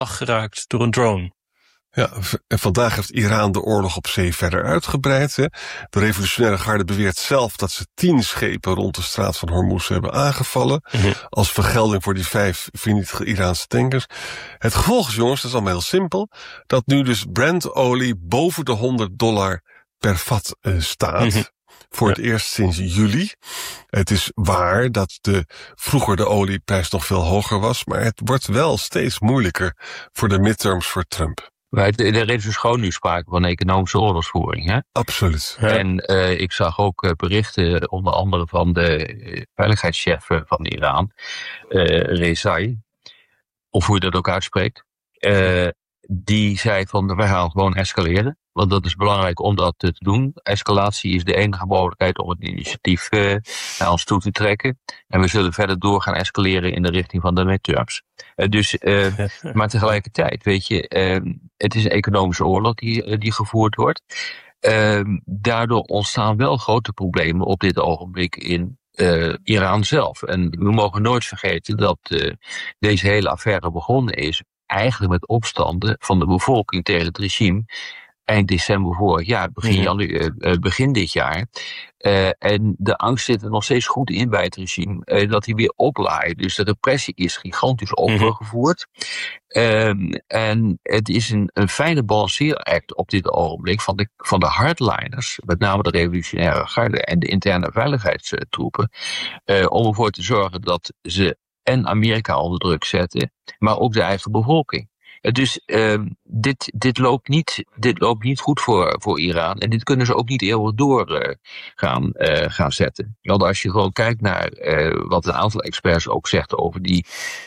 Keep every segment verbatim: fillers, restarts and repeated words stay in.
geraakt door een drone. Ja, en vandaag heeft Iran de oorlog op zee verder uitgebreid. Hè. De revolutionaire garde beweert zelf dat ze tien schepen rond de straat van Hormuz hebben aangevallen. Mm-hmm. Als vergelding voor die vijf vernietigde Iraanse tankers. Het gevolg is, jongens, dat is allemaal heel simpel. Dat nu dus Brent-olie boven de honderd dollar per vat uh, staat. Mm-hmm. Voor ja. het eerst sinds juli. Het is waar dat de, vroeger de olieprijs nog veel hoger was. Maar het wordt wel steeds moeilijker voor de midterms voor Trump. Er is dus gewoon nu sprake van economische oorlogsvoering. Hè? Absoluut. Ja. En uh, ik zag ook uh, berichten, onder andere van de uh, veiligheidschef van Iran, uh, Rezai, of hoe je dat ook uitspreekt. Uh, die zei van, wij gaan gewoon escaleren. Want dat is belangrijk om dat te doen. Escalatie is de enige mogelijkheid om het initiatief uh, naar ons toe te trekken. En we zullen verder door gaan escaleren in de richting van de midterms. Uh, dus, uh, maar tegelijkertijd, weet je, uh, het is een economische oorlog die, uh, die gevoerd wordt. Uh, daardoor ontstaan wel grote problemen op dit ogenblik in uh, Iran zelf. En we mogen nooit vergeten dat uh, deze hele affaire begonnen is eigenlijk met opstanden van de bevolking tegen het regime eind december vorig jaar, begin, janu- uh, begin dit jaar. Uh, en de angst zit er nog steeds goed in bij het regime, uh, dat hij weer oplaait. Dus de repressie is gigantisch opgevoerd. Mm-hmm. Um, en het is een, een fijne balanceeract op dit ogenblik van de, van de hardliners, met name de revolutionaire garde en de interne veiligheidstroepen, uh, om ervoor te zorgen dat ze en Amerika onder druk zetten, maar ook de eigen bevolking. Dus uh, dit, dit, loopt niet, dit loopt niet goed voor, voor Iran. En dit kunnen ze ook niet eeuwig door uh, gaan, uh, gaan zetten. Want als je gewoon kijkt naar uh, wat een aantal experts ook zegt over die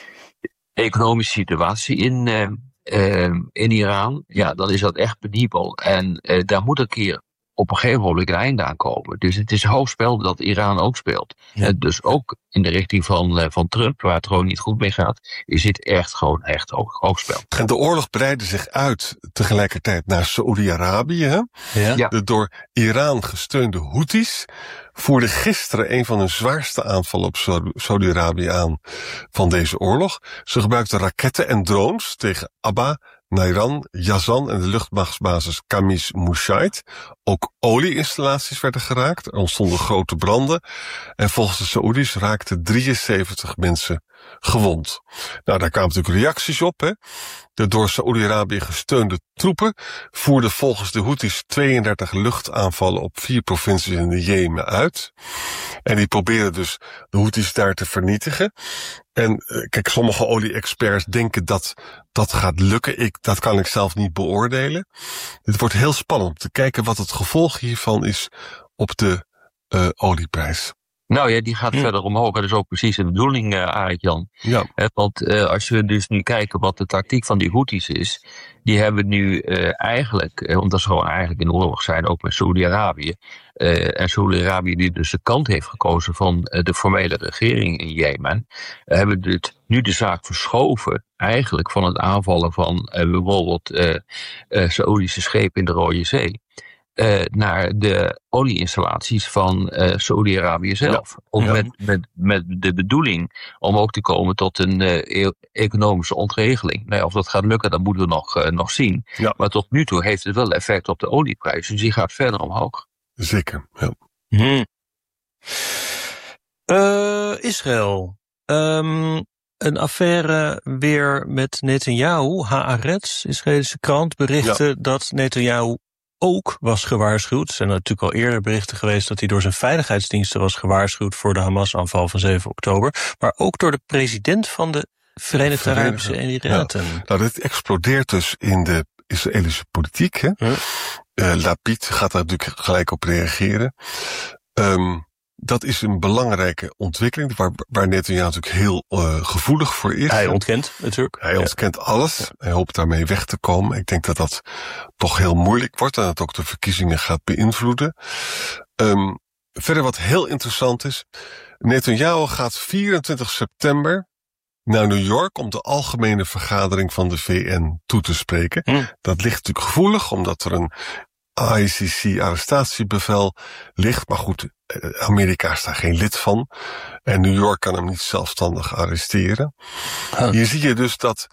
economische situatie in, uh, uh, in Iran, ja, dan is dat echt penibel. En uh, daar moet een keer op een gegeven moment een einde aan komen. Dus het is hoogspel dat Iran ook speelt. Ja. En dus ook in de richting van, uh, van Trump, waar het gewoon niet goed mee gaat, is dit echt gewoon echt hoog, hoogspel. En de oorlog breidde zich uit tegelijkertijd naar Saoedi-Arabië. Hè? Ja. Ja. De door Iran gesteunde Houthis voerden gisteren een van hun zwaarste aanvallen op Saoedi-Arabië aan van deze oorlog. Ze gebruikten raketten en drones tegen Abba, Nairan, Yazan en de luchtmachtsbasis Kamis Mushaid. Ook olieinstallaties werden geraakt. Er ontstonden grote branden. En volgens de Saoedi's raakten drieënzeventig mensen gewond. Nou, daar kwamen natuurlijk reacties op. Hè. De door Saoedi-Arabië gesteunde troepen voerden volgens de Houthis tweeëndertig luchtaanvallen op vier provincies in de Jemen uit. En die proberen dus de Houthis daar te vernietigen. En kijk, sommige olie-experts denken dat dat gaat lukken. Ik, dat kan ik zelf niet beoordelen. Het wordt heel spannend om te kijken wat het gevolg hiervan is op de uh, olieprijs. Nou ja, die gaat hm. verder omhoog. Dat is ook precies de bedoeling, uh, Arend-Jan. Ja. He, want uh, als we dus nu kijken wat de tactiek van die Houthis is, die hebben nu uh, eigenlijk, uh, omdat ze gewoon eigenlijk in oorlog zijn, ook met Saoedi-Arabië, uh, en Saoedi-Arabië die dus de kant heeft gekozen van uh, de formele regering in Jemen, uh, hebben dit nu de zaak verschoven eigenlijk van het aanvallen van uh, bijvoorbeeld uh, uh, Saoedische schepen in de Rode Zee. Uh, naar de olieinstallaties van uh, Saoedi-Arabië zelf. Ja, om ja. Met, met, met de bedoeling om ook te komen tot een uh, economische ontregeling. Nou ja, of dat gaat lukken, dat moeten we nog, uh, nog zien. Ja. Maar tot nu toe heeft het wel effect op de olieprijs. Dus die gaat verder omhoog. Zeker, ja. Hmm. Uh, Israël. Um, een affaire weer met Netanyahu. Haaretz, Israëlische krant, berichtte ja. dat Netanyahu ook was gewaarschuwd. Er zijn natuurlijk al eerder berichten geweest dat hij door zijn veiligheidsdiensten was gewaarschuwd voor de Hamas-aanval van zeven oktober. Maar ook door de president van de Verenigde Arabische Emiraten. Ja. Nou, dit explodeert dus in de Israëlische politiek. Hè? Huh? Uh, Lapid gaat daar natuurlijk gelijk op reageren. Um, dat is een belangrijke ontwikkeling waar, waar Netanyahu natuurlijk heel uh, gevoelig voor is. Hij ontkent natuurlijk. Hij ontkent ja. alles. Ja. Hij hoopt daarmee weg te komen. Ik denk dat dat toch heel moeilijk wordt en dat ook de verkiezingen gaat beïnvloeden. Um, verder wat heel interessant is. Netanyahu gaat vierentwintig september naar New York om de algemene vergadering van de V N toe te spreken. Hm. Dat ligt natuurlijk gevoelig, omdat er een I C C-arrestatiebevel ligt. Maar goed, Amerika is daar geen lid van. En New York kan hem niet zelfstandig arresteren. Huh. Hier zie je dus dat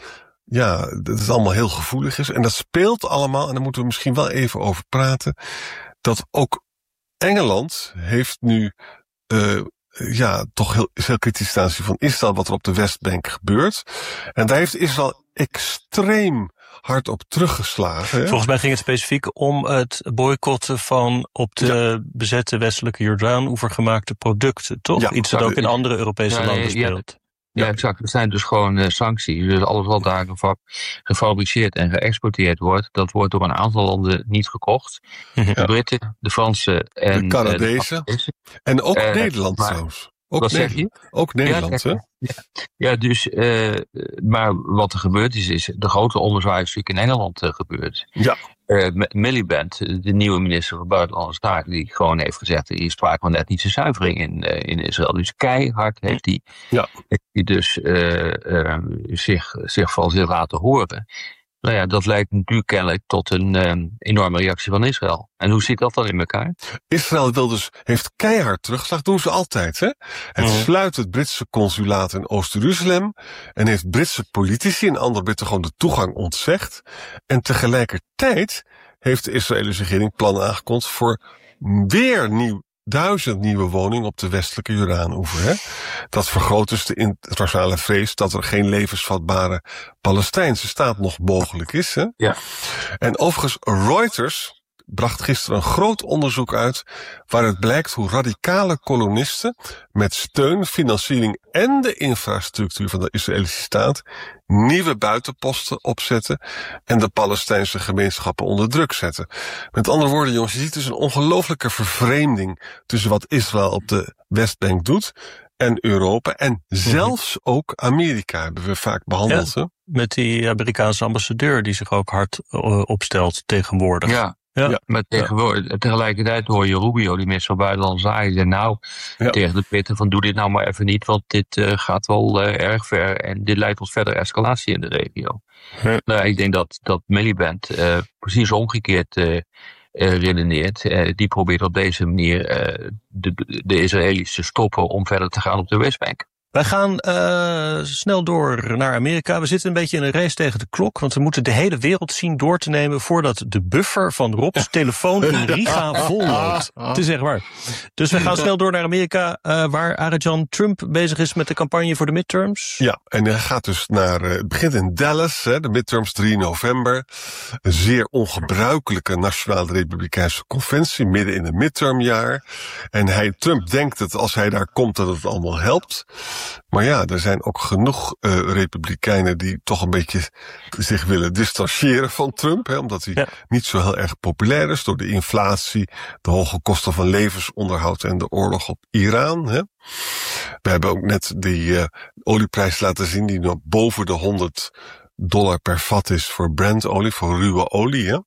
ja, dat het allemaal heel gevoelig is. En dat speelt allemaal, en daar moeten we misschien wel even over praten, dat ook Engeland heeft nu, uh, ja, toch heel, is heel kritisch ten aanzien van Israël, wat er op de Westbank gebeurt. En daar heeft Israël extreem hard op teruggeslagen. Hè? Volgens mij ging het specifiek om het boycotten van op de ja. bezette westelijke Jordaan-oever gemaakte producten, toch? Ja, Iets dat ook in andere Europese ja, landen speelt. Ja, ja, ja, exact. Het zijn dus gewoon uh, sancties. Dus alles wat daar gefabriceerd en geëxporteerd wordt, dat wordt door een aantal landen niet gekocht. Ja. De Britten, de Fransen en de Canadezen. Uh, de en ook uh, Nederland maar, trouwens. Ook wat Nederland. zeg je? Ook Nederland, ja, hè? Ja, ja dus, uh, maar wat er gebeurd is, is de grote ommezwaai is in Engeland uh, gebeurd. Ja. Uh, Miliband, de nieuwe minister van Buitenlandse Zaken, die gewoon heeft gezegd, er is sprake van etnische zuivering in, uh, in Israël. Dus keihard heeft hij ja. dus uh, uh, zich, zich van zich laten horen. Nou ja, dat leidt natuurlijk kennelijk tot een um, enorme reactie van Israël. En hoe zit dat dan in elkaar? Israël wil dus, heeft keihard teruggeslagen, doen ze altijd. Hè? Het mm. sluit het Britse consulaat in Oost-Jeruzalem en heeft Britse politici en andere Britten gewoon de toegang ontzegd. En tegelijkertijd heeft de Israëlische regering plannen aangekondigd voor weer nieuw duizend nieuwe woningen op de westelijke Jordaan-oever. Hè? Dat vergroot dus de internationale vrees dat er geen levensvatbare Palestijnse staat nog mogelijk is. Hè? Ja. En overigens, Reuters bracht gisteren een groot onderzoek uit waaruit blijkt hoe radicale kolonisten met steun, financiering en de infrastructuur van de Israëlische staat nieuwe buitenposten opzetten en de Palestijnse gemeenschappen onder druk zetten. Met andere woorden, jongens, je ziet dus een ongelooflijke vervreemding tussen wat Israël op de Westbank doet en Europa en zelfs ook Amerika hebben we vaak behandeld. Ja, met die Amerikaanse ambassadeur die zich ook hard uh, opstelt tegenwoordig. Ja. Ja, ja, maar tegenwoordig, ja. tegelijkertijd hoor je Rubio, die minister van Buitenlandse Zaken, zei nou ja. tegen de Britten van doe dit nou maar even niet, want dit uh, gaat wel uh, erg ver en dit leidt tot verdere escalatie in de regio. Ja. Nou, ik denk dat, dat Miliband uh, precies omgekeerd uh, uh, redeneert. Uh, die probeert op deze manier uh, de, de Israëli's te stoppen om verder te gaan op de Westbank. Wij gaan uh, snel door naar Amerika. We zitten een beetje in een race tegen de klok, want we moeten de hele wereld zien door te nemen voordat de buffer van Rob's telefoon in Riga volloopt. Het is echt waar. Dus we gaan snel door naar Amerika, uh, waar Arjan Trump bezig is met de campagne voor de midterms. Ja, en hij gaat dus naar, het begint in Dallas, hè, de midterms drie november. Een zeer ongebruikelijke nationale republikeinse conventie, midden in een midtermjaar. En hij, Trump denkt dat als hij daar komt dat het allemaal helpt. Maar ja, er zijn ook genoeg uh, republikeinen die toch een beetje zich willen distancieren van Trump. Hè, omdat hij ja. niet zo heel erg populair is door de inflatie, de hoge kosten van levensonderhoud en de oorlog op Iran. Hè. We hebben ook net die uh, olieprijs laten zien die nog boven de honderd dollar per vat is voor Brent-olie, voor ruwe olie. Hè.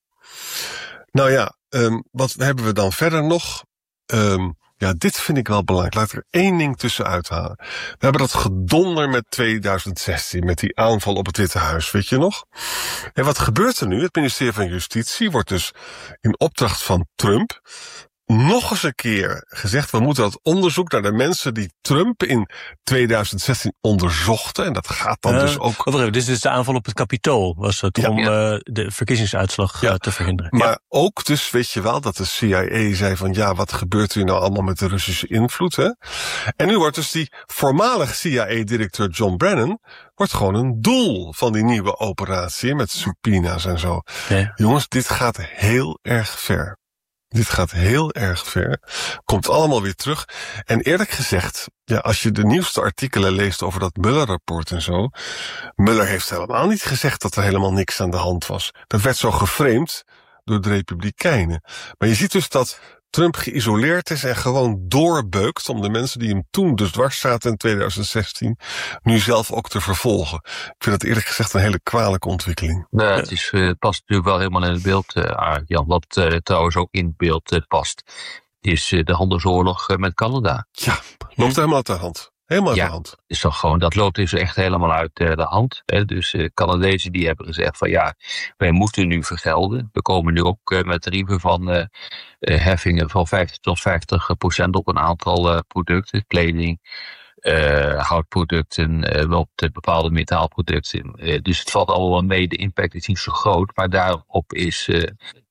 Nou ja, um, wat hebben we dan verder nog? Um, Ja, dit vind ik wel belangrijk. Laat ik er één ding tussen uithalen. We hebben dat gedonder met twintig zestien, met die aanval op het Witte Huis, weet je nog? En wat gebeurt er nu? Het ministerie van Justitie wordt dus in opdracht van Trump nog eens een keer gezegd, we moeten dat onderzoek naar de mensen die Trump in twintig zestien onderzochten. En dat gaat dan uh, dus ook... Dit is dus de aanval op het Capitool, was het, ja, om ja. Uh, de verkiezingsuitslag ja. uh, te verhinderen. Maar ja. ook dus, weet je wel, dat de C I A zei van, ja, wat gebeurt hier nou allemaal met de Russische invloed, hè? En nu wordt dus die voormalig C I A-directeur John Brennan wordt gewoon een doel van die nieuwe operatie met subpoena's en zo. Ja. Jongens, dit gaat heel erg ver. Dit gaat heel erg ver. Komt allemaal weer terug. En eerlijk gezegd, ja, als je de nieuwste artikelen leest over dat Mueller-rapport en zo. Mueller heeft helemaal niet gezegd dat er helemaal niks aan de hand was. Dat werd zo geframed door de Republikeinen. Maar je ziet dus dat Trump geïsoleerd is en gewoon doorbeukt om de mensen die hem toen dus dwars zaten in twintig zestien nu zelf ook te vervolgen. Ik vind dat eerlijk gezegd een hele kwalijke ontwikkeling. Ja, het, is, het past natuurlijk wel helemaal in het beeld, uh, Jan. Wat uh, trouwens ook in het beeld uh, past, is uh, de handelsoorlog uh, met Canada. Ja, loopt helemaal uit de hand. Helemaal uit ja, de hand. Is toch gewoon, dat loopt dus echt helemaal uit uh, de hand. Hè? Dus uh, Canadezen die hebben gezegd van ja, wij moeten nu vergelden. We komen nu ook uh, met tarieven van uh, uh, heffingen van vijftig tot vijftig procent op een aantal uh, producten, kleding, uh, houtproducten, uh, wel tot bepaalde metaalproducten. Uh, dus het valt allemaal wel mee, de impact is niet zo groot. Maar daarop is uh,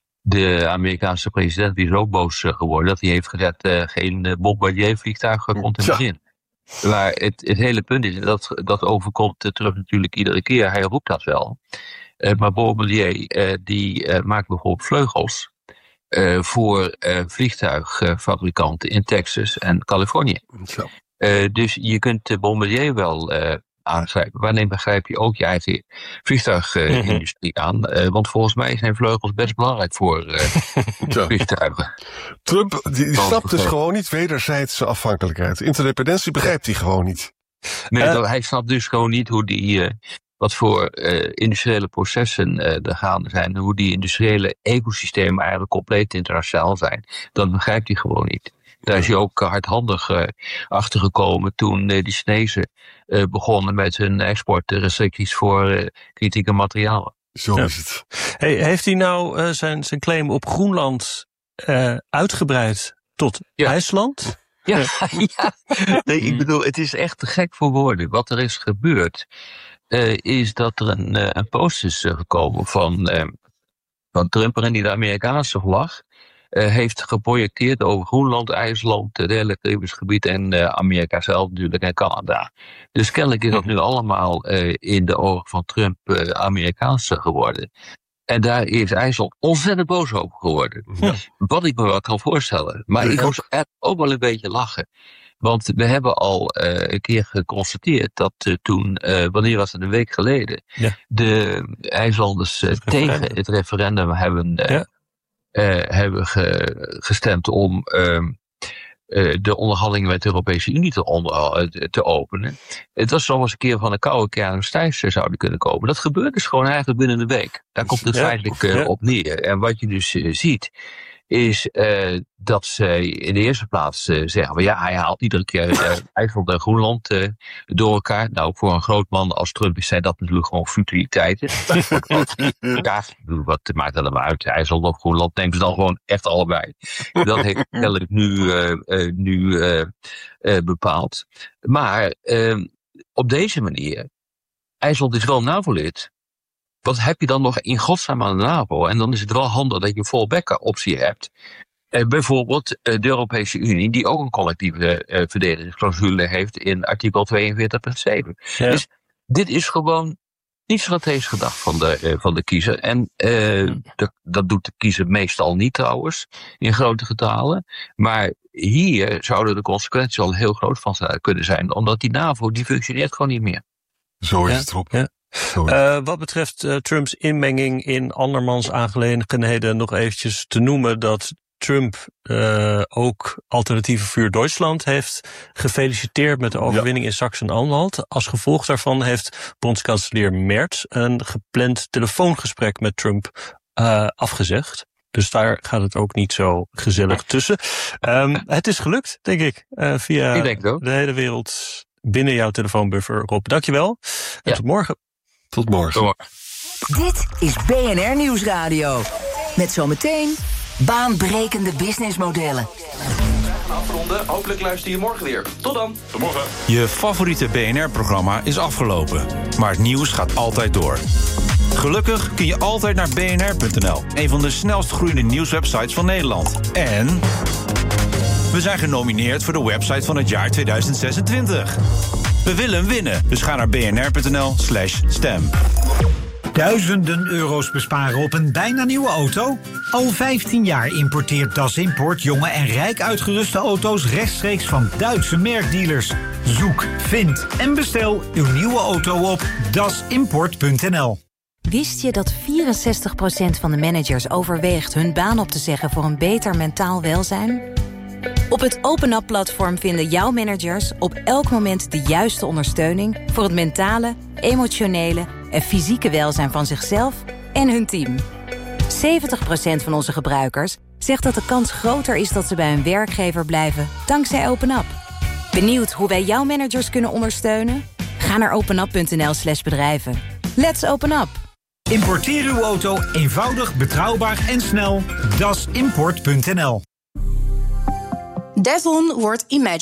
de Amerikaanse president weer zo boos uh, geworden dat hij heeft gezegd, uh, geen uh, bombardiervliegtuig uh, komt in het begin. Maar het, het hele punt is, dat, dat overkomt uh, terug natuurlijk iedere keer, hij roept dat wel. Uh, maar Bombardier uh, die uh, maakt bijvoorbeeld vleugels uh, voor uh, vliegtuigfabrikanten in Texas en Californië. Ja. Uh, dus je kunt de Bombardier wel uh, aangrijpen. Wanneer begrijp je ook je eigen vliegtuigindustrie uh, mm-hmm. aan? Uh, want volgens mij zijn vleugels best belangrijk voor uh, vliegtuigen. Trump die, die snapt dus gewoon niet wederzijdse afhankelijkheid. Interdependentie begrijpt hij gewoon niet. Nee, uh, hij snapt dus gewoon niet hoe die... Uh, wat voor uh, industriële processen uh, er gaande zijn. Hoe die industriële ecosystemen eigenlijk compleet internationaal zijn. Dat begrijpt hij gewoon niet. Daar is hij ook hardhandig uh, achter gekomen toen uh, die Chinezen uh, begonnen met hun exportrestricties voor uh, kritieke materialen. Zo is het. Hey, heeft hij nou uh, zijn, zijn claim op Groenland uh, uitgebreid tot ja. IJsland? Ja, ja. Nee, ik bedoel, het is echt te gek voor woorden. Wat er is gebeurd, uh, is dat er een, uh, een post is uh, gekomen van, uh, van Trump waarin hij de Amerikaanse vlag Uh, heeft geprojecteerd over Groenland, IJsland, het hele Caribisch gebied en uh, Amerika zelf natuurlijk en Canada. Dus kennelijk is dat nu allemaal uh, in de ogen van Trump uh, Amerikaans geworden. En daar is IJsland ontzettend boos over geworden. Ja. Wat ik me wel kan voorstellen. Maar ik moest ook wel een beetje lachen. Want we hebben al uh, een keer geconstateerd dat uh, toen, uh, wanneer was het, een week geleden, ja. de IJslanders uh, het tegen het referendum hebben... Uh, ja. Uh, hebben ge, gestemd om uh, uh, de onderhandelingen met de Europese Unie te, onder, uh, te openen. Het was zoals een keer van een koude kermis thuis zouden kunnen komen. Dat gebeurt dus gewoon eigenlijk binnen een week. Daar komt het ja. feitelijk uh, op neer. En wat je dus uh, ziet, is uh, dat ze in de eerste plaats uh, zeggen, well, ja, hij haalt iedere keer uh, IJsland en Groenland uh, door elkaar. Nou, voor een groot man als Trump is zijn dat natuurlijk gewoon futiliteiten. Ja, wat maakt dat dan uit? IJsland of Groenland, neemt ze dan gewoon echt allebei. Dat heeft kennelijk nu, uh, uh, nu uh, uh, bepaald. Maar uh, op deze manier, IJsland is wel NAVO-lid. Wat heb je dan nog in godsnaam aan de NAVO? En dan is het wel handig dat je een fallback optie hebt. Eh, bijvoorbeeld eh, de Europese Unie, die ook een collectieve eh, verdedigingsclausule heeft in artikel tweeënveertig punt zeven. Ja. Dus dit is gewoon niet strategisch gedacht van de, uh, van de kiezer. En uh, de, dat doet de kiezer meestal niet trouwens, in grote getalen. Maar hier zouden de consequenties al heel groot van kunnen zijn, omdat die NAVO, die functioneert gewoon niet meer. Zo is ja, het erop. Ja. Uh, wat betreft uh, Trumps inmenging in andermans aangelegenheden nog eventjes te noemen dat Trump uh, ook Alternatieve Vuur Duitsland heeft gefeliciteerd met de overwinning ja. in Sachsen-Anhalt. Als gevolg daarvan heeft bondskanselier Merz een gepland telefoongesprek met Trump uh, afgezegd. Dus daar gaat het ook niet zo gezellig tussen. Um, het is gelukt, denk ik, uh, via ik denk de hele wereld binnen jouw telefoonbuffer. Rob, dankjewel. En ja. tot morgen. Tot morgen. Tot morgen. Dit is B N R Nieuwsradio. Met zometeen baanbrekende businessmodellen. Afronden. Hopelijk luister je morgen weer. Tot dan. Tot morgen. Je favoriete B N R-programma is afgelopen. Maar het nieuws gaat altijd door. Gelukkig kun je altijd naar b n r punt n l. Een van de snelst groeiende nieuwswebsites van Nederland. En we zijn genomineerd voor de website van het jaar tweeduizend zesentwintig. We willen hem winnen, dus ga naar b n r punt n l slash stem. Duizenden euro's besparen op een bijna nieuwe auto? Al vijftien jaar importeert Das Import jonge en rijk uitgeruste auto's rechtstreeks van Duitse merkdealers. Zoek, vind en bestel uw nieuwe auto op das import punt n l. Wist je dat vierenzestig procent van de managers overweegt hun baan op te zeggen voor een beter mentaal welzijn? Op het OpenUp-platform vinden jouw managers op elk moment de juiste ondersteuning voor het mentale, emotionele en fysieke welzijn van zichzelf en hun team. zeventig procent van onze gebruikers zegt dat de kans groter is dat ze bij hun werkgever blijven dankzij OpenUp. Benieuwd hoe wij jouw managers kunnen ondersteunen? Ga naar openup punt n l slash bedrijven. Let's open up! Importeer uw auto eenvoudig, betrouwbaar en snel. das import punt n l. Devon wordt Imagine.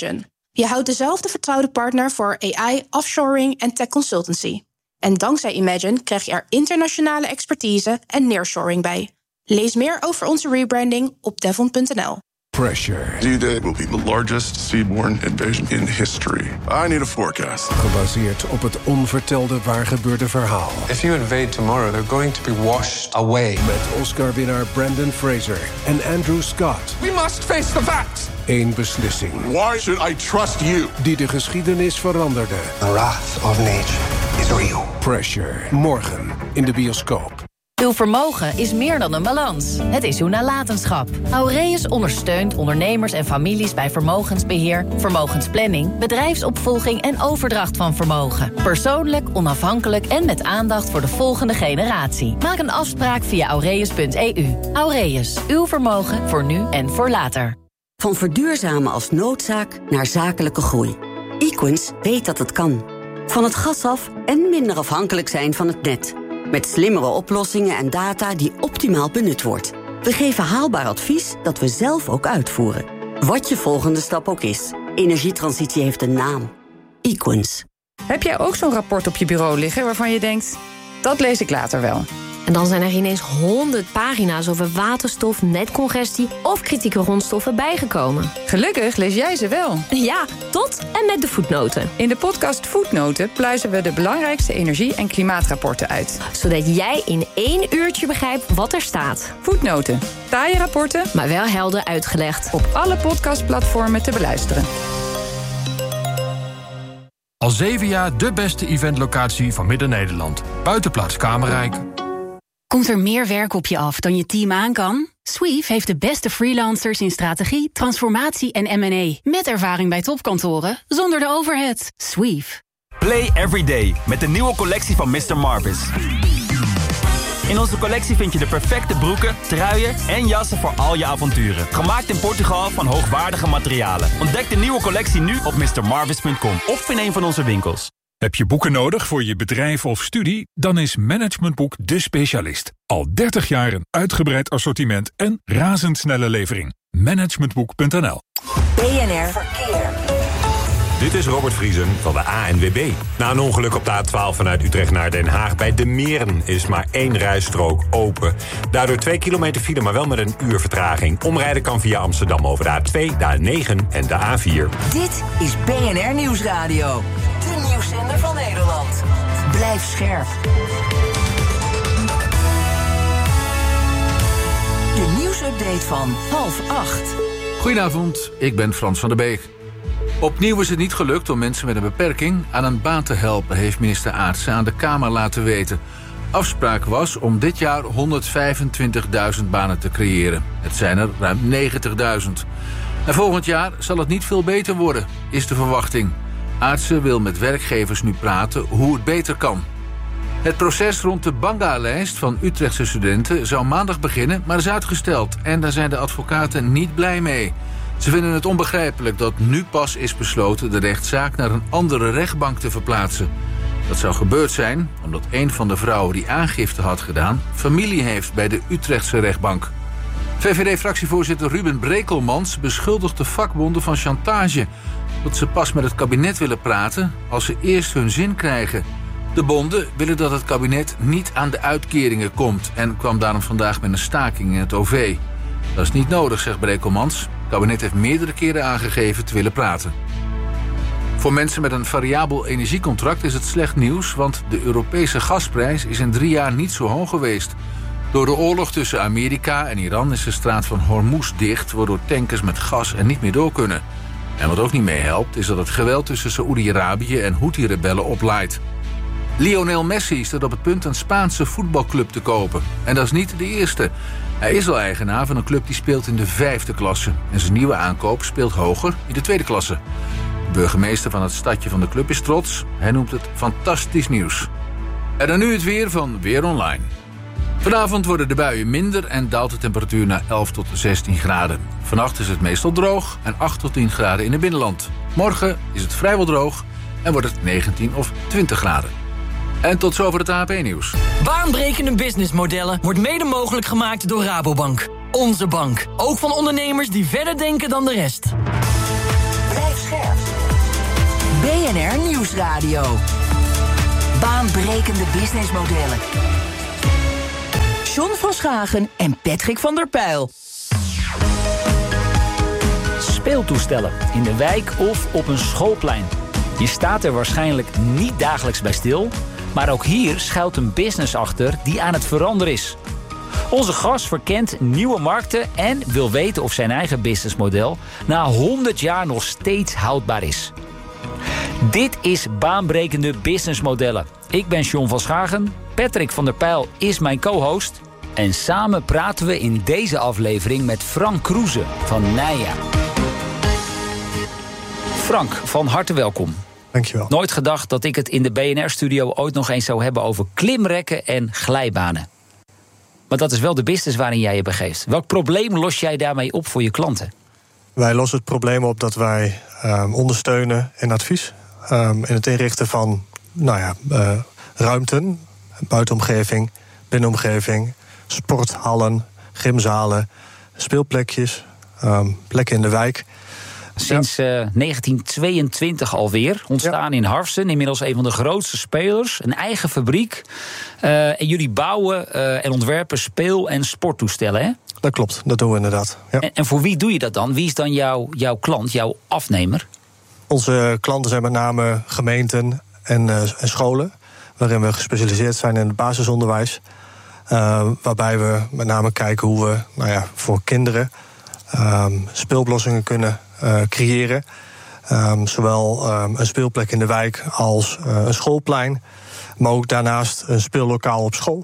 Je houdt dezelfde vertrouwde partner voor A I, offshoring en tech consultancy. En dankzij Imagine krijg je er internationale expertise en nearshoring bij. Lees meer over onze rebranding op devon punt n l. Pressure. D-Day will be the largest seaborne invasion in history. I need a forecast. Gebaseerd op het onvertelde waargebeurde verhaal. If you invade tomorrow, they're going to be washed away. Met Oscar-winnaar Brandon Fraser en Andrew Scott. We must face the facts. Eén beslissing. Why should I trust you? Die de geschiedenis veranderde. The wrath of nature is real. Pressure. Morgen in de bioscoop. Uw vermogen is meer dan een balans. Het is uw nalatenschap. Aureus ondersteunt ondernemers en families bij vermogensbeheer, vermogensplanning, bedrijfsopvolging en overdracht van vermogen. Persoonlijk, onafhankelijk en met aandacht voor de volgende generatie. Maak een afspraak via aureus punt e u. Aureus, uw vermogen voor nu en voor later. Van verduurzamen als noodzaak naar zakelijke groei. Equens weet dat het kan. Van het gas af en minder afhankelijk zijn van het net. Met slimmere oplossingen en data die optimaal benut wordt. We geven haalbaar advies dat we zelf ook uitvoeren. Wat je volgende stap ook is. Energietransitie heeft een naam. Equens. Heb jij ook zo'n rapport op je bureau liggen waarvan je denkt, dat lees ik later wel? En dan zijn er ineens honderd pagina's over waterstof, netcongestie of kritieke grondstoffen bijgekomen. Gelukkig lees jij ze wel. Ja, tot en met de voetnoten. In de podcast Voetnoten pluizen we de belangrijkste energie- en klimaatrapporten uit. Zodat jij in één uurtje begrijpt wat er staat. Voetnoten. Taaie rapporten, maar wel helder uitgelegd. Op alle podcastplatformen te beluisteren. Al zeven jaar de beste eventlocatie van Midden-Nederland. Buitenplaats Kamerrijk. Komt er meer werk op je af dan je team aan kan? Sweeve heeft de beste freelancers in strategie, transformatie en M en A. Met ervaring bij topkantoren, zonder de overhead. Sweeve. Play every day met de nieuwe collectie van mister Marvis. In onze collectie vind je de perfecte broeken, truien en jassen voor al je avonturen. Gemaakt in Portugal van hoogwaardige materialen. Ontdek de nieuwe collectie nu op mister marvis punt com of in een van onze winkels. Heb je boeken nodig voor je bedrijf of studie? Dan is Managementboek de specialist. Al dertig jaar een uitgebreid assortiment en razendsnelle levering. Managementboek punt n l. B N R Verkeer. Dit is Robert Vriesen van de A N W B. Na een ongeluk op de A twaalf vanuit Utrecht naar Den Haag bij De Meren is maar één rijstrook open. Daardoor twee kilometer file, maar wel met een uur vertraging. Omrijden kan via Amsterdam over de A twee, de A negen en de A vier. Dit is B N R Nieuwsradio. De nieuwszender van Nederland. Blijf scherp. De nieuwsupdate van half acht. Goedenavond, ik ben Frans van der Beek. Opnieuw is het niet gelukt om mensen met een beperking aan een baan te helpen, heeft minister Aartsen aan de Kamer laten weten. Afspraak was om dit jaar honderdvijfentwintigduizend banen te creëren. Het zijn er ruim negentigduizend. En volgend jaar zal het niet veel beter worden, is de verwachting. Aartsen wil met werkgevers nu praten hoe het beter kan. Het proces rond de Banga-lijst van Utrechtse studenten zou maandag beginnen, maar is uitgesteld. En daar zijn de advocaten niet blij mee. Ze vinden het onbegrijpelijk dat nu pas is besloten de rechtszaak naar een andere rechtbank te verplaatsen. Dat zou gebeurd zijn omdat een van de vrouwen die aangifte had gedaan familie heeft bij de Utrechtse rechtbank. V V D-fractievoorzitter Ruben Brekelmans beschuldigt de vakbonden van chantage. Dat ze pas met het kabinet willen praten als ze eerst hun zin krijgen. De bonden willen dat het kabinet niet aan de uitkeringen komt en kwam daarom vandaag met een staking in het O V. Dat is niet nodig, zegt Brekelmans. Het kabinet heeft meerdere keren aangegeven te willen praten. Voor mensen met een variabel energiecontract is het slecht nieuws, want de Europese gasprijs is in drie jaar niet zo hoog geweest. Door de oorlog tussen Amerika en Iran is de straat van Hormuz dicht, waardoor tankers met gas er niet meer door kunnen. En wat ook niet meehelpt, is dat het geweld tussen Saoedi-Arabië en Houthi-rebellen oplaait. Lionel Messi staat op het punt een Spaanse voetbalclub te kopen. En dat is niet de eerste. Hij is al eigenaar van een club die speelt in de vijfde klasse. En zijn nieuwe aankoop speelt hoger in de tweede klasse. De burgemeester van het stadje van de club is trots. Hij noemt het fantastisch nieuws. En dan nu het weer van Weer Online. Vanavond worden de buien minder en daalt de temperatuur naar elf tot zestien graden. Vannacht is het meestal droog en acht tot tien graden in het binnenland. Morgen is het vrijwel droog en wordt het negentien of twintig graden. En tot zover het A P nieuws. Baanbrekende businessmodellen wordt mede mogelijk gemaakt door Rabobank. Onze bank. Ook van ondernemers die verder denken dan de rest. Blijf scherp. B N R Nieuwsradio. Baanbrekende businessmodellen. John van Schagen en Patrick van der Pijl. Speeltoestellen in de wijk of op een schoolplein. Je staat er waarschijnlijk niet dagelijks bij stil, maar ook hier schuilt een business achter die aan het veranderen is. Onze gast verkent nieuwe markten en wil weten of zijn eigen businessmodel na honderd jaar nog steeds houdbaar is. Dit is Baanbrekende Businessmodellen. Ik ben John van Schagen, Patrick van der Pijl is mijn co-host en samen praten we in deze aflevering met Frank Kroeze van Nija. Frank, van harte welkom. Dankjewel. Nooit gedacht dat ik het in de B N R-studio ooit nog eens zou hebben over klimrekken en glijbanen. Maar dat is wel de business waarin jij je begeeft. Welk probleem los jij daarmee op voor je klanten? Wij lossen het probleem op dat wij um, ondersteunen en advies um, in het inrichten van nou ja, uh, ruimten, buitenomgeving, binnenomgeving, sporthallen, gymzalen, speelplekjes, um, plekken in de wijk. Sinds uh, negentien tweeëntwintig alweer. Ontstaan ja. in Harfsen. Inmiddels een van de grootste spelers. Een eigen fabriek. Uh, en jullie bouwen uh, en ontwerpen speel- en sporttoestellen, hè? Dat klopt, dat doen we inderdaad. Ja. En, en voor wie doe je dat dan? Wie is dan jouw, jouw klant, jouw afnemer? Onze klanten zijn met name gemeenten en, uh, en scholen. Waarin we gespecialiseerd zijn in het basisonderwijs. Uh, waarbij we met name kijken hoe we nou ja, voor kinderen um, speeloplossingen kunnen Uh, creëren. Um, zowel um, een speelplek in de wijk als uh, een schoolplein. Maar ook daarnaast een speellokaal op school.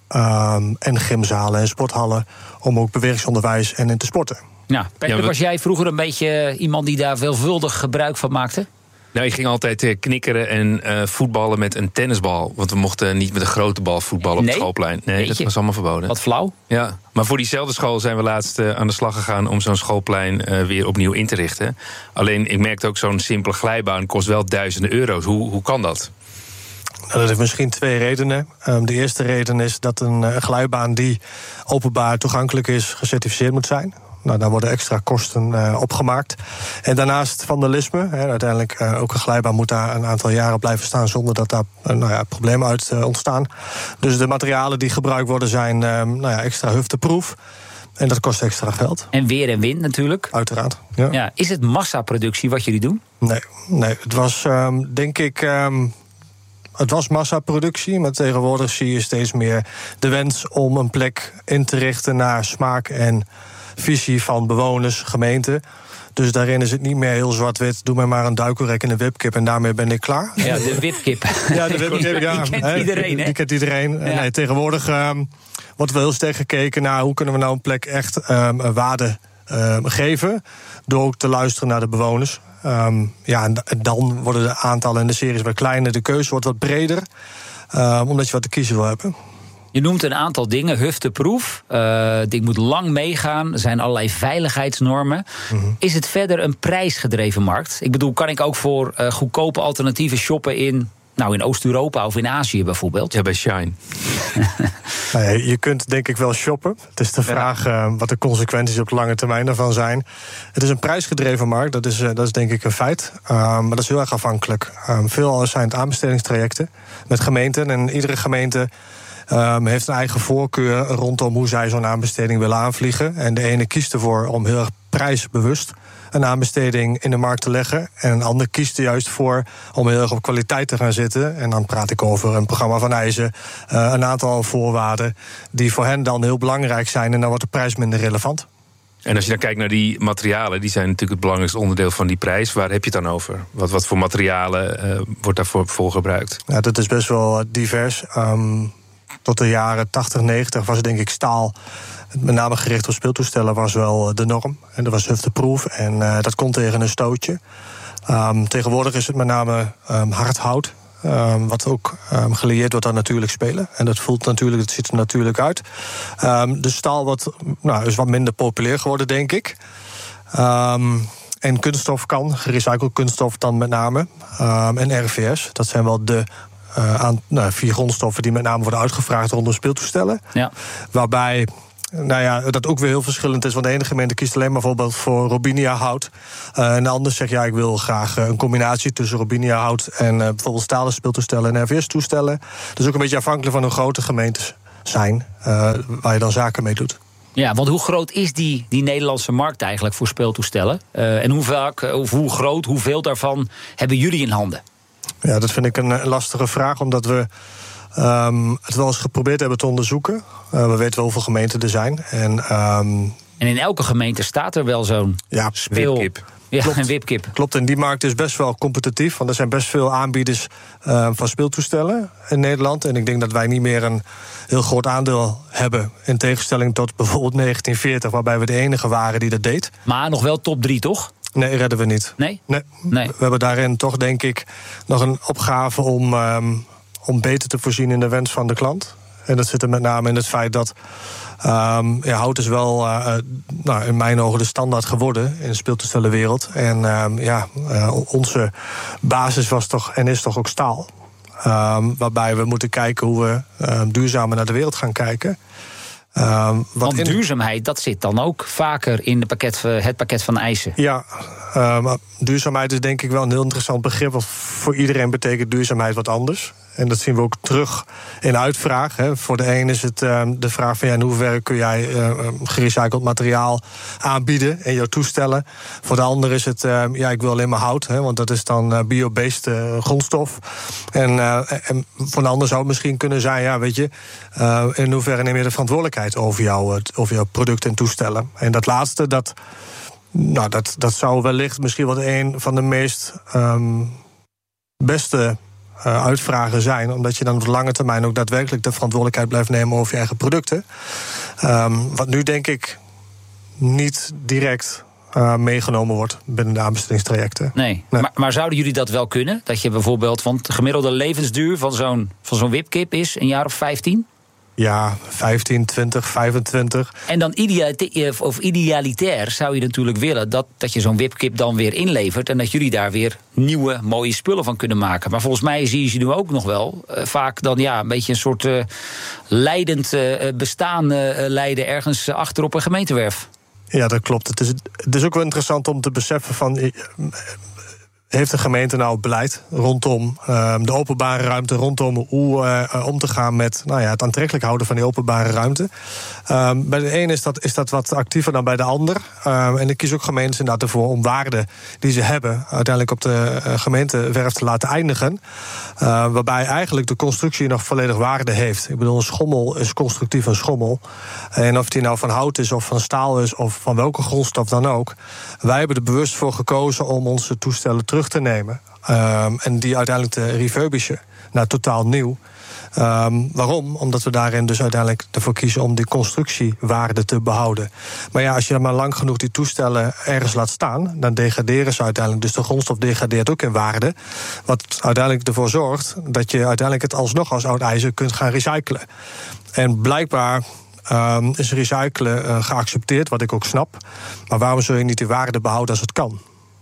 Um, en gymzalen en sporthallen om ook bewegingsonderwijs en in te sporten. Ja, Patrick, ja, we... was jij vroeger een beetje iemand die daar veelvuldig gebruik van maakte? Nou, ik ging altijd uh, knikkeren en uh, voetballen met een tennisbal. Want we mochten niet met een grote bal voetballen op nee? het schoolplein. Nee, Weet dat je? was allemaal verboden. Wat flauw. Ja, maar voor diezelfde school zijn we laatst uh, aan de slag gegaan om zo'n schoolplein uh, weer opnieuw in te richten. Alleen, ik merkte ook, zo'n simpele glijbaan kost wel duizenden euro's. Hoe, hoe kan dat? Nou, dat heeft misschien twee redenen. Um, de eerste reden is dat een uh, glijbaan die openbaar toegankelijk is, gecertificeerd moet zijn. Nou, daar worden extra kosten uh, opgemaakt. En daarnaast vandalisme. Hè, uiteindelijk uh, ook een glijbaan moet daar een aantal jaren blijven staan zonder dat daar uh, nou ja, problemen uit uh, ontstaan. Dus de materialen die gebruikt worden zijn uh, nou ja, extra hufteproof. En dat kost extra geld. En weer en wind natuurlijk. Uiteraard. Ja. Ja, is het massaproductie wat jullie doen? Nee, nee het was um, denk ik. Um, Het was massaproductie, maar tegenwoordig zie je steeds meer de wens om een plek in te richten naar smaak en visie van bewoners, gemeenten. Dus daarin is het niet meer heel zwart-wit. Doe mij maar een duikelrek en een wipkip en daarmee ben ik klaar. Ja, de wipkip. Ja, de wipkip, ja. Die kent iedereen, hè? Die kent iedereen. Ja. Nee, tegenwoordig um, wordt wel heel sterk gekeken naar hoe kunnen we nou een plek echt um, een waarde um, geven. Door ook te luisteren naar de bewoners. Um, ja, en dan worden de aantallen en de series wat kleiner. De keuze wordt wat breder. Um, omdat je wat te kiezen wil hebben. Je noemt een aantal dingen, hufteproof. Uh, dit moet lang meegaan. Er zijn allerlei veiligheidsnormen. Mm-hmm. Is het verder een prijsgedreven markt? Ik bedoel, kan ik ook voor uh, goedkope alternatieven shoppen in, nou, in Oost-Europa of in Azië bijvoorbeeld? Ja, bij Shine. Nou ja, je kunt denk ik wel shoppen. Het is de vraag uh, wat de consequenties op de lange termijn daarvan zijn. Het is een prijsgedreven markt, dat is, uh, dat is denk ik een feit. Uh, maar dat is heel erg afhankelijk. Uh, veel zijn het aanbestedingstrajecten met gemeenten. En iedere gemeente Um, heeft een eigen voorkeur rondom hoe zij zo'n aanbesteding willen aanvliegen. En de ene kiest ervoor om heel erg prijsbewust een aanbesteding in de markt te leggen. En een ander kiest er juist voor om heel erg op kwaliteit te gaan zitten. En dan praat ik over een programma van eisen, uh, een aantal voorwaarden die voor hen dan heel belangrijk zijn. En dan wordt de prijs minder relevant. En als je dan kijkt naar die materialen, die zijn natuurlijk het belangrijkste onderdeel van die prijs. Waar heb je het dan over? Wat, wat voor materialen uh, wordt daarvoor voor gebruikt? Ja, dat is best wel divers. Um, Tot de jaren tachtig, negentig was denk ik staal, met name gericht op speeltoestellen, was wel de norm. En dat was hufteproof en uh, dat kon tegen een stootje. Um, tegenwoordig is het met name um, hard hout. Um, wat ook um, gelieerd wordt aan natuurlijk spelen. En dat voelt natuurlijk, het ziet er natuurlijk uit. Um, de staal wat, nou, is wat minder populair geworden, denk ik. Um, en kunststof kan, gerecycled kunststof dan met name. Um, en R V S, dat zijn wel de Uh, aan nou, vier grondstoffen die met name worden uitgevraagd rondom speeltoestellen. Ja. Waarbij Nou ja, dat ook weer heel verschillend is. Want de ene gemeente kiest alleen maar bijvoorbeeld voor Robinia hout. Uh, en de andere zegt, ja, ik wil graag uh, een combinatie tussen Robinia hout en uh, bijvoorbeeld stalen speeltoestellen en R V S-toestellen. Dus ook een beetje afhankelijk van hoe grote gemeentes zijn, uh, waar je dan zaken mee doet. Ja, want hoe groot is die, die Nederlandse markt eigenlijk voor speeltoestellen? Uh, en hoe vaak, of hoe groot, hoeveel daarvan hebben jullie in handen? Ja, dat vind ik een, een lastige vraag, omdat we um, het wel eens geprobeerd hebben te onderzoeken. Uh, we weten wel hoeveel gemeenten er zijn. En, um, en in elke gemeente staat er wel zo'n ja, speel... wipkip. Ja, Klopt. een wipkip. Klopt, en die markt is best wel competitief. Want er zijn best veel aanbieders uh, van speeltoestellen in Nederland. En ik denk dat wij niet meer een heel groot aandeel hebben. In tegenstelling tot bijvoorbeeld negentien veertig, waarbij we de enige waren die dat deed. Maar nog wel top drie, toch? Nee, redden we niet. Nee? Nee. nee. We hebben daarin toch, denk ik, nog een opgave om, um, om beter te voorzien in de wens van de klant. En dat zit er met name in het feit dat Um, ja, hout is wel uh, nou, in mijn ogen de standaard geworden in de speeltoestellenwereld. En um, ja, uh, onze basis was toch en is toch ook staal. Um, waarbij we moeten kijken hoe we um, duurzamer naar de wereld gaan kijken. Um, wat Want in... duurzaamheid, dat zit dan ook vaker in de pakket, het pakket van eisen. Ja, um, duurzaamheid is denk ik wel een heel interessant begrip. Want voor iedereen betekent duurzaamheid wat anders. En dat zien we ook terug in uitvraag. Hè. Voor de een is het uh, de vraag van ja, in hoeverre kun jij uh, gerecycled materiaal aanbieden in jouw toestellen. Voor de ander is het uh, ja, ik wil alleen maar hout, hè, want dat is dan uh, bio-based uh, grondstof. En, uh, en voor de ander zou het misschien kunnen zijn, ja, weet je, uh, in hoeverre neem je de verantwoordelijkheid over, jou, over jouw producten en toestellen. En dat laatste, dat, nou, dat, dat zou wellicht misschien wel een van de meest um, beste Uh, uitvragen zijn, omdat je dan op de lange termijn ook daadwerkelijk de verantwoordelijkheid blijft nemen over je eigen producten. Um, wat nu denk ik niet direct uh, meegenomen wordt binnen de aanbestedingstrajecten. Nee, nee. Maar, maar zouden jullie dat wel kunnen? Dat je bijvoorbeeld, want de gemiddelde levensduur van zo'n, van zo'n wipkip is een jaar of vijftien? Ja, vijftien, twintig, vijfentwintig. En dan idealiter, of idealitair zou je natuurlijk willen dat, dat je zo'n wipkip dan weer inlevert en dat jullie daar weer nieuwe, mooie spullen van kunnen maken. Maar volgens mij zie je ze nu ook nog wel uh, vaak dan ja, een beetje een soort uh, leidend uh, bestaan uh, leiden ergens uh, achter op een gemeentewerf. Ja, dat klopt. Het is, het is ook wel interessant om te beseffen van Uh, heeft de gemeente nou beleid rondom uh, de openbare ruimte, rondom hoe uh, om te gaan met nou ja, het aantrekkelijk houden van die openbare ruimte. Um, bij de een is dat, is dat wat actiever dan bij de ander. Um, en ik kies ook gemeentes inderdaad ervoor om waarden die ze hebben uiteindelijk op de uh, gemeentewerf te laten eindigen. Uh, waarbij eigenlijk de constructie nog volledig waarde heeft. Ik bedoel, een schommel is constructief een schommel. En of die nou van hout is of van staal is of van welke grondstof dan ook. Wij hebben er bewust voor gekozen om onze toestellen terug te nemen. Um, en die uiteindelijk te refurbishen naar totaal nieuw. Um, waarom? Omdat we daarin dus uiteindelijk ervoor kiezen om die constructiewaarde te behouden. Maar ja, als je dan maar lang genoeg die toestellen ergens laat staan, dan degraderen ze uiteindelijk. Dus de grondstof degradeert ook in waarde. Wat uiteindelijk ervoor zorgt dat je uiteindelijk het alsnog als oud ijzer kunt gaan recyclen. En blijkbaar um, is recyclen uh, geaccepteerd, wat ik ook snap. Maar waarom zul je niet die waarde behouden als het kan?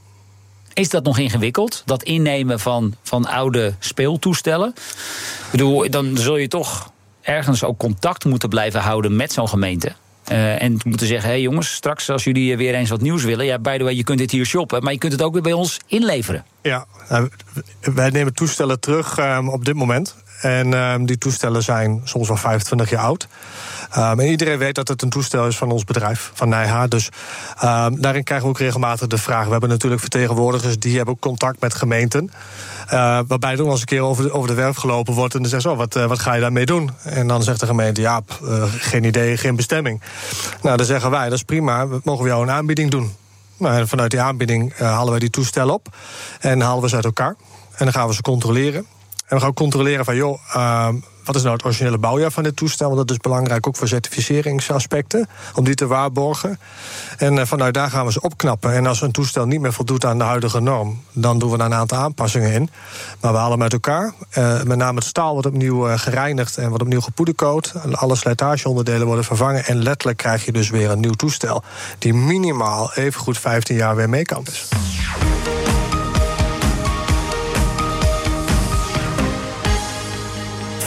Is dat nog ingewikkeld, dat innemen van, van oude speeltoestellen? Ik bedoel, dan zul je toch ergens ook contact moeten blijven houden met zo'n gemeente. Uh, en moeten zeggen, hé hey jongens, straks als jullie weer eens wat nieuws willen, ja, by the way, je kunt dit hier shoppen, maar je kunt het ook weer bij ons inleveren. Ja, nou, wij nemen toestellen terug um, op dit moment. En um, die toestellen zijn soms wel vijfentwintig jaar oud. Um, en iedereen weet dat het een toestel is van ons bedrijf, van Nijha. Dus um, daarin krijgen we ook regelmatig de vraag. We hebben natuurlijk vertegenwoordigers die hebben ook contact met gemeenten. Uh, waarbij er nog eens een keer over de, over de werf gelopen wordt. En dan zeggen ze, oh, wat, uh, wat ga je daarmee doen? En dan zegt de gemeente, ja, uh, geen idee, geen bestemming. Nou, dan zeggen wij, dat is prima, we mogen we jou een aanbieding doen. Nou, en vanuit die aanbieding uh, halen wij die toestellen op. En halen we ze uit elkaar. En dan gaan we ze controleren. En we gaan controleren van, joh, uh, wat is nou het originele bouwjaar van dit toestel? Want dat is belangrijk ook voor certificeringsaspecten, om die te waarborgen. En uh, vanuit daar gaan we ze opknappen. En als een toestel niet meer voldoet aan de huidige norm, dan doen we daar een aantal aanpassingen in. Maar we halen hem uit elkaar. Uh, met name het staal wordt opnieuw uh, gereinigd en wordt opnieuw gepoedercoat. Alle slijtageonderdelen worden vervangen. En letterlijk krijg je dus weer een nieuw toestel die minimaal evengoed vijftien jaar weer mee kan. Dus.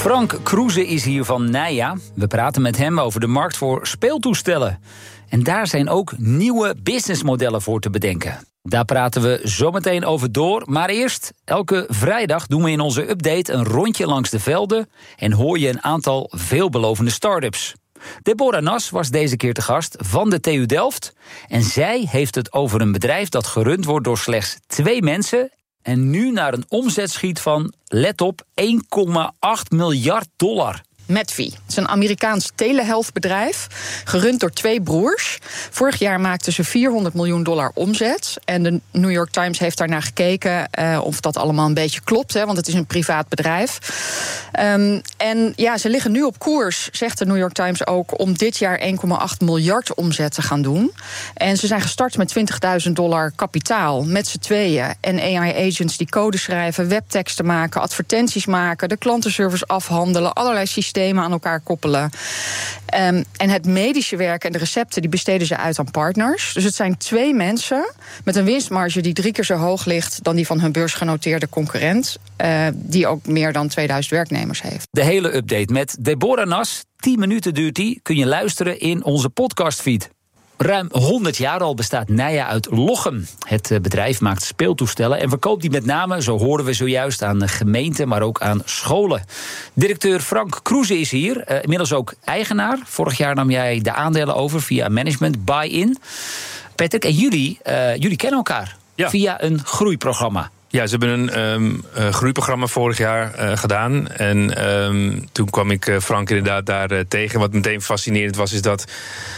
Frank Kroeze is hier van Nija. We praten met hem over de markt voor speeltoestellen. En daar zijn ook nieuwe businessmodellen voor te bedenken. Daar praten we zometeen over door. Maar eerst, elke vrijdag doen we in onze update een rondje langs de velden en hoor je een aantal veelbelovende start-ups. Deborah Nas was deze keer te gast van de T U Delft. En zij heeft het over een bedrijf dat gerund wordt door slechts twee mensen en nu naar een omzet schiet van, let op, één komma acht miljard dollar. Medvi. Het is een Amerikaans telehealth-bedrijf, gerund door twee broers. Vorig jaar maakten ze vierhonderd miljoen dollar omzet. En de New York Times heeft daarnaar gekeken uh, of dat allemaal een beetje klopt, hè, want het is een privaat bedrijf. Um, en ja, ze liggen nu op koers, zegt de New York Times ook, om dit jaar één komma acht miljard omzet te gaan doen. En ze zijn gestart met twintigduizend dollar kapitaal, met z'n tweeën. En A I-agents die code schrijven, webteksten maken, advertenties maken, de klantenservice afhandelen, allerlei systemen aan elkaar koppelen. Um, en het medische werk en de recepten die besteden ze uit aan partners. Dus het zijn twee mensen met een winstmarge die drie keer zo hoog ligt dan die van hun beursgenoteerde concurrent, uh, die ook meer dan tweeduizend werknemers heeft. De hele update met Deborah Nas, tien minuten duurt die, kun je luisteren in onze podcastfeed. Ruim honderd jaar al bestaat Nija uit Lochem. Het bedrijf maakt speeltoestellen en verkoopt die met name, zo horen we zojuist, aan gemeenten, maar ook aan scholen. Directeur Frank Kroeze is hier, uh, inmiddels ook eigenaar. Vorig jaar nam jij de aandelen over via management buy-in. Patrick, en jullie, uh, jullie kennen elkaar ja. via een groeiprogramma. Ja, ze hebben een um, uh, groeiprogramma vorig jaar uh, gedaan. En um, toen kwam ik uh, Frank inderdaad daar uh, tegen. Wat meteen fascinerend was, is dat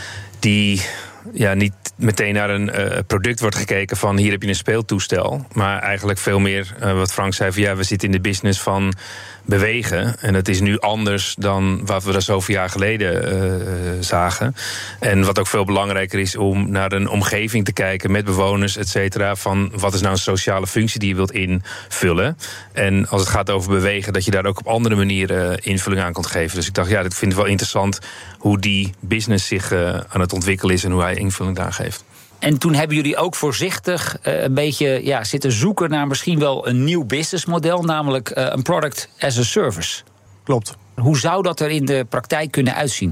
die ja, niet meteen naar een uh, product wordt gekeken van hier heb je een speeltoestel. Maar eigenlijk veel meer uh, wat Frank zei van ja, we zitten in de business van bewegen. En dat is nu anders dan wat we er zoveel jaar geleden uh, zagen. En wat ook veel belangrijker is om naar een omgeving te kijken met bewoners, et cetera. Van wat is nou een sociale functie die je wilt invullen. En als het gaat over bewegen, dat je daar ook op andere manieren invulling aan kunt geven. Dus ik dacht, ja, dat vind ik wel interessant hoe die business zich uh, aan het ontwikkelen is en hoe hij invulling daar geeft. En toen hebben jullie ook voorzichtig uh, een beetje ja, zitten zoeken naar misschien wel een nieuw businessmodel, namelijk uh, een product as a service. Klopt. Hoe zou dat er in de praktijk kunnen uitzien?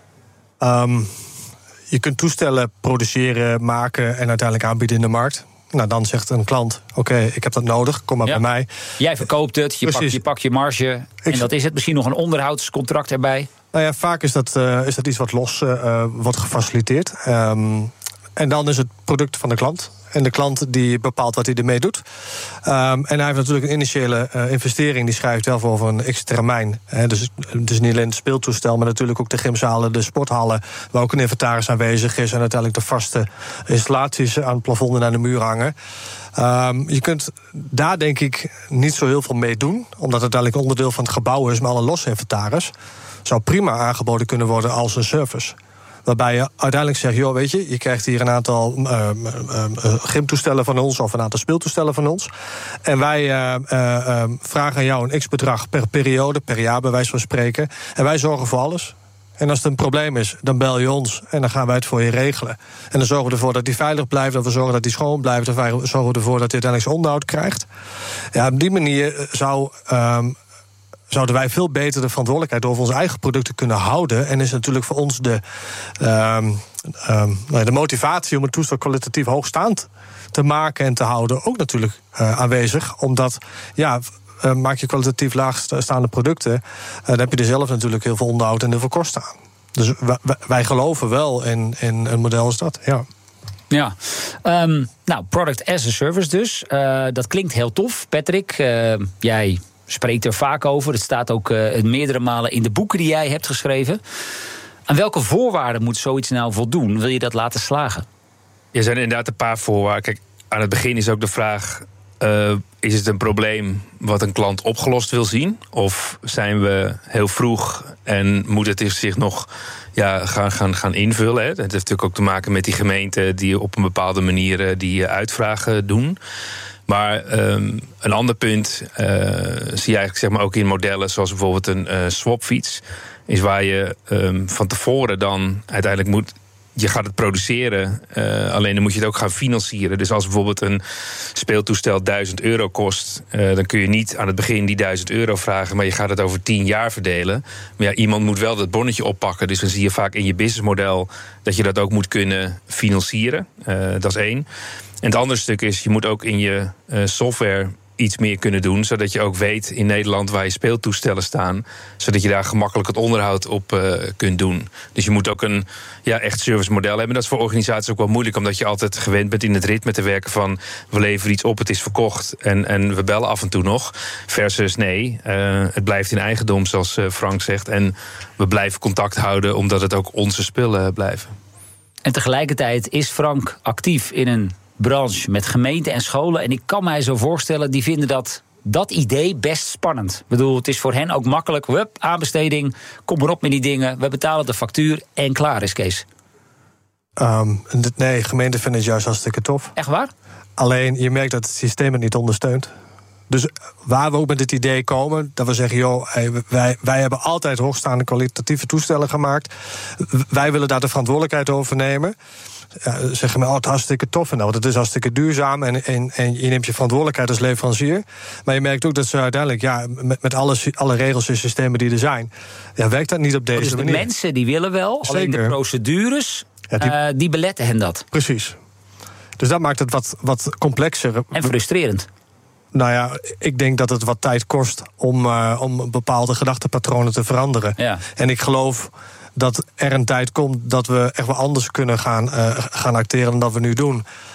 Um, je kunt toestellen produceren, maken en uiteindelijk aanbieden in de markt. Nou, dan zegt een klant, oké, okay, ik heb dat nodig, kom maar ja. bij mij. Jij verkoopt het, je pakt je, pak je marge ik en dat is het. Misschien nog een onderhoudscontract erbij. Nou ja, vaak is dat, uh, is dat iets wat los uh, wordt gefaciliteerd. Um, En dan is het product van de klant. En de klant die bepaalt wat hij ermee doet. Um, en hij heeft natuurlijk een initiële uh, investering. Die schrijft wel voor over een x-termijn. He, dus het is niet alleen het speeltoestel, maar natuurlijk ook de gymzalen, de sporthallen, waar ook een inventaris aanwezig is. En uiteindelijk de vaste installaties aan het plafond en aan de muur hangen. Um, je kunt daar denk ik niet zo heel veel mee doen. Omdat het uiteindelijk onderdeel van het gebouw is, maar alle losse inventaris zou prima aangeboden kunnen worden als een service. Waarbij je uiteindelijk zegt, joh, weet je, je krijgt hier een aantal uh, uh, uh, gymtoestellen van ons of een aantal speeltoestellen van ons. En wij uh, uh, uh, vragen aan jou een x-bedrag per periode, per jaar bij wijze van spreken. En wij zorgen voor alles. En als het een probleem is, dan bel je ons en dan gaan wij het voor je regelen. En dan zorgen we ervoor dat die veilig blijft, dat we zorgen dat die schoon blijft, en wij zorgen ervoor dat hij uiteindelijk zijn onderhoud krijgt. Ja, op die manier zou Um, zouden wij veel beter de verantwoordelijkheid over onze eigen producten kunnen houden. En is natuurlijk voor ons de, um, um, de motivatie om het toestel kwalitatief hoogstaand te maken en te houden ook natuurlijk uh, aanwezig. Omdat, ja, uh, maak je kwalitatief laagstaande producten, uh, dan heb je er zelf natuurlijk heel veel onderhoud en heel veel kosten aan. Dus wij, wij geloven wel in, in een model als dat, ja. Ja, um, nou, product as a service dus. Uh, dat klinkt heel tof. Patrick, uh, jij spreekt er vaak over. Het staat ook uh, meerdere malen in de boeken die jij hebt geschreven. Aan welke voorwaarden moet zoiets nou voldoen? Wil je dat laten slagen? Er zijn inderdaad een paar voorwaarden. Kijk, aan het begin is ook de vraag, Uh, is het een probleem wat een klant opgelost wil zien? Of zijn we heel vroeg en moet het zich nog ja, gaan, gaan, gaan invullen? Hè? Het heeft natuurlijk ook te maken met die gemeenten die op een bepaalde manier die uitvragen doen. Maar um, een ander punt uh, zie je eigenlijk zeg maar, ook in modellen zoals bijvoorbeeld een uh, swapfiets. Is waar je um, van tevoren dan uiteindelijk moet je gaat het produceren, uh, alleen dan moet je het ook gaan financieren. Dus als bijvoorbeeld een speeltoestel duizend euro kost, Uh, dan kun je niet aan het begin die duizend euro vragen, maar je gaat het over tien jaar verdelen. Maar ja, iemand moet wel dat bonnetje oppakken. Dus dan zie je vaak in je businessmodel dat je dat ook moet kunnen financieren. Uh, dat is één. En het andere stuk is, je moet ook in je uh, software iets meer kunnen doen, zodat je ook weet in Nederland waar je speeltoestellen staan, zodat je daar gemakkelijk het onderhoud op uh, kunt doen. Dus je moet ook een ja, echt servicemodel hebben. Dat is voor organisaties ook wel moeilijk, omdat je altijd gewend bent in het ritme te werken van we leveren iets op, het is verkocht en, en we bellen af en toe nog. Versus nee, uh, het blijft in eigendom, zoals uh, Frank zegt, en we blijven contact houden omdat het ook onze spullen blijven. En tegelijkertijd is Frank actief in een branche met gemeenten en scholen. En ik kan mij zo voorstellen, die vinden dat, dat idee best spannend. Ik bedoel, het is voor hen ook makkelijk. Hup, aanbesteding, kom maar op met die dingen. We betalen de factuur en klaar is, Kees. Um, nee, gemeenten vinden het juist hartstikke tof. Echt waar? Alleen, je merkt dat het systeem het niet ondersteunt. Dus waar we ook met dit idee komen, dat we zeggen, joh, wij, wij hebben altijd hoogstaande kwalitatieve toestellen gemaakt. Wij willen daar de verantwoordelijkheid over nemen. Ja, zeggen we, oh, het is hartstikke tof en nou, het is hartstikke duurzaam en, en, en je neemt je verantwoordelijkheid als leverancier. Maar je merkt ook dat ze uiteindelijk, ja, met, met alle, alle regels en systemen die er zijn, ja, werkt dat niet op deze dus de manier. De mensen die willen wel, Zeker. Alleen de procedures, ja, die, uh, die beletten hen dat. Precies. Dus dat maakt het wat, wat complexer. En frustrerend. Nou ja, ik denk dat het wat tijd kost om, uh, om bepaalde gedachtepatronen te veranderen. Ja. En ik geloof dat er een tijd komt dat we echt wel anders kunnen gaan, uh, gaan acteren dan dat we nu doen.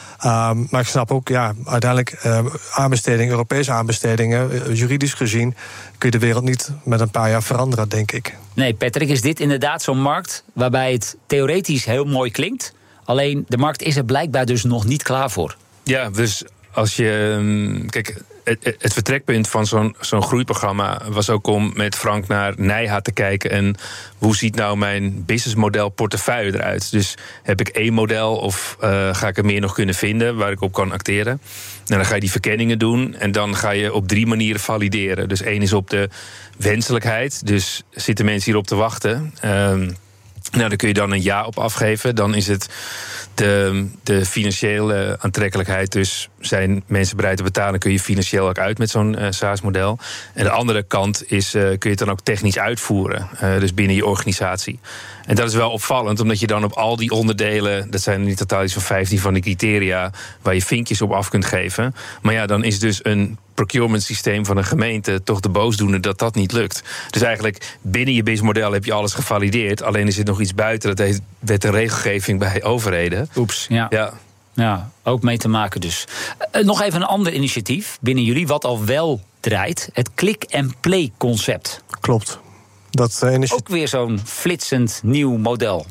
Um, maar ik snap ook, ja, uiteindelijk uh, aanbestedingen, Europese aanbestedingen, uh, juridisch gezien kun je de wereld niet met een paar jaar veranderen, denk ik. Nee, Patrick, is dit inderdaad zo'n markt waarbij het theoretisch heel mooi klinkt, alleen de markt is er blijkbaar dus nog niet klaar voor. Ja, dus als je, kijk, het, het vertrekpunt van zo'n, zo'n groeiprogramma was ook om met Frank naar Nijha te kijken en hoe ziet nou mijn businessmodel portefeuille eruit. Dus heb ik één model of uh, ga ik er meer nog kunnen vinden waar ik op kan acteren. En dan ga je die verkenningen doen en dan ga je op drie manieren valideren. Dus één is op de wenselijkheid, dus zitten mensen hierop te wachten. Uh, Nou, daar kun je dan een ja op afgeven. Dan is het de, de financiële aantrekkelijkheid. Dus zijn mensen bereid te betalen, kun je financieel ook uit met zo'n uh, SaaS-model. En de andere kant is, uh, kun je het dan ook technisch uitvoeren. Uh, dus binnen je organisatie. En dat is wel opvallend, omdat je dan op al die onderdelen, dat zijn in totaal iets van vijftien van die criteria, waar je vinkjes op af kunt geven. Maar ja, dan is dus een procurement systeem van een gemeente toch de boosdoener dat dat niet lukt. Dus eigenlijk binnen je businessmodel heb je alles gevalideerd. Alleen er zit nog iets buiten. Dat heeft wet en regelgeving bij overheden. Oeps, ja. ja. Ja, ook mee te maken dus. Uh, nog even een ander initiatief binnen jullie, wat al wel draait. Het click-and-play concept. Klopt. Dat, uh, initiatief... Ook weer zo'n flitsend nieuw model.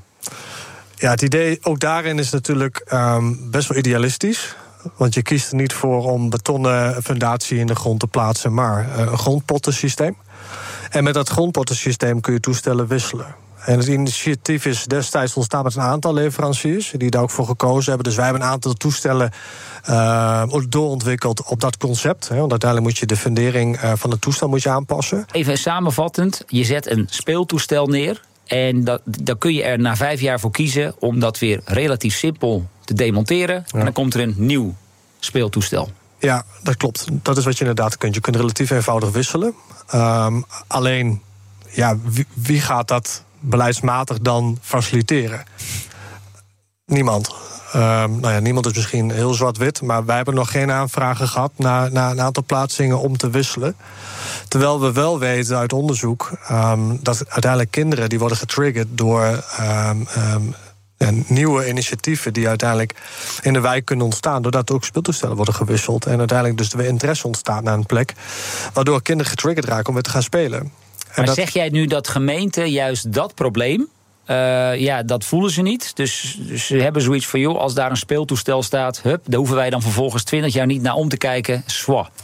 Ja, het idee ook daarin is natuurlijk um, best wel idealistisch. Want je kiest er niet voor om betonnen fundatie in de grond te plaatsen, maar uh, een grondpottensysteem. En met dat grondpottensysteem kun je toestellen wisselen. En het initiatief is destijds ontstaan met een aantal leveranciers die daar ook voor gekozen hebben. Dus wij hebben een aantal toestellen uh, doorontwikkeld op dat concept. Hè, want uiteindelijk moet je de fundering uh, van het toestel moet je aanpassen. Even samenvattend, je zet een speeltoestel neer en dat, dan kun je er na vijf jaar voor kiezen om dat weer relatief simpel te demonteren. Ja. En dan komt er een nieuw speeltoestel. Ja, dat klopt. Dat is wat je inderdaad kunt. Je kunt relatief eenvoudig wisselen. Um, alleen, ja, wie, wie gaat dat beleidsmatig dan faciliteren? Niemand. Um, nou ja, niemand is misschien heel zwart-wit, maar wij hebben nog geen aanvragen gehad naar, naar een aantal plaatsingen om te wisselen. Terwijl we wel weten uit onderzoek um, dat uiteindelijk kinderen die worden getriggerd door um, um, en nieuwe initiatieven die uiteindelijk in de wijk kunnen ontstaan, doordat ook speeltoestellen worden gewisseld en uiteindelijk dus weer interesse ontstaat naar een plek, waardoor kinderen getriggerd raken om weer te gaan spelen. En maar dat... zeg jij nu dat gemeenten juist dat probleem, uh, ja, dat voelen ze niet? Dus, dus ze hebben zoiets van, joh, als daar een speeltoestel staat, hup, daar hoeven wij dan vervolgens twintig jaar niet naar om te kijken, zwa.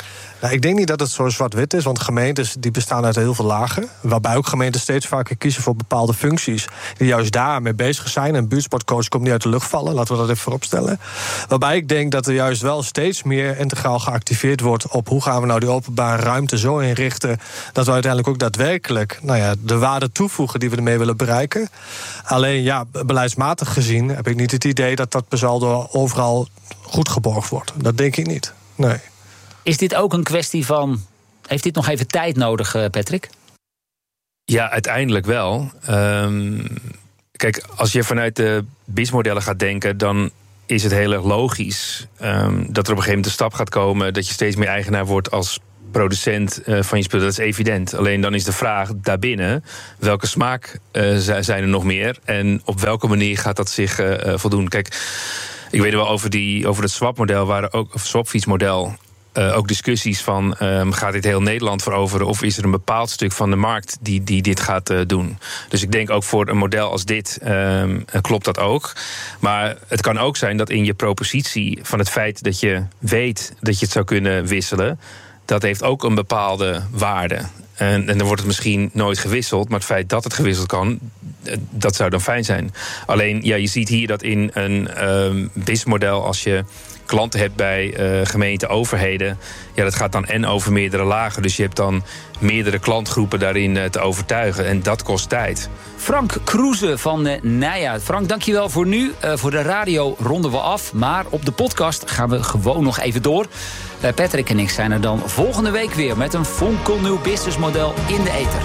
Nou, ik denk niet dat het zo zwart-wit is, want gemeentes die bestaan uit heel veel lagen. Waarbij ook gemeenten steeds vaker kiezen voor bepaalde functies die juist daarmee bezig zijn. En buurtsportcoach komt niet uit de lucht vallen, laten we dat even vooropstellen. Waarbij ik denk dat er juist wel steeds meer integraal geactiveerd wordt op hoe gaan we nou die openbare ruimte zo inrichten dat we uiteindelijk ook daadwerkelijk nou ja, de waarde toevoegen die we ermee willen bereiken. Alleen ja, beleidsmatig gezien heb ik niet het idee dat dat per saldo overal goed geborgd wordt. Dat denk ik niet. Nee. Is dit ook een kwestie van, heeft dit nog even tijd nodig, Patrick? Ja, uiteindelijk wel. Um, kijk, als je vanuit de B I S-modellen gaat denken, dan is het heel erg logisch um, dat er op een gegeven moment een stap gaat komen dat je steeds meer eigenaar wordt als producent uh, van je spul. Dat is evident. Alleen dan is de vraag daarbinnen, welke smaak uh, zijn er nog meer en op welke manier gaat dat zich uh, voldoen? Kijk, ik weet wel over, die, over het swap-model, waren ook, of swapfietsmodel, Uh, ook discussies van, um, gaat dit heel Nederland veroveren of is er een bepaald stuk van de markt die, die dit gaat uh, doen? Dus ik denk ook voor een model als dit um, klopt dat ook. Maar het kan ook zijn dat in je propositie van het feit dat je weet dat je het zou kunnen wisselen, dat heeft ook een bepaalde waarde. En, en dan wordt het misschien nooit gewisseld, maar het feit dat het gewisseld kan, dat zou dan fijn zijn. Alleen, ja, je ziet hier dat in een um, B I S-model, als je klanten hebt bij uh, gemeenten, overheden, ja, dat gaat dan en over meerdere lagen. Dus je hebt dan meerdere klantgroepen daarin uh, te overtuigen. En dat kost tijd. Frank Kroeze van uh, Nijja. Frank, dankjewel voor nu. Uh, voor de radio ronden we af. Maar op de podcast gaan we gewoon nog even door. Uh, Patrick en ik zijn er dan volgende week weer met een fonkelnieuw businessmodel in de ether.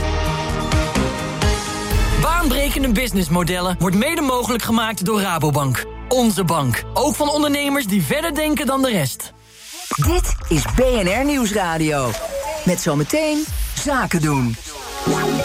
Baanbrekende businessmodellen wordt mede mogelijk gemaakt door Rabobank. Onze bank. Ook van ondernemers die verder denken dan de rest. Dit is B N R Nieuwsradio. Met zometeen Zaken doen.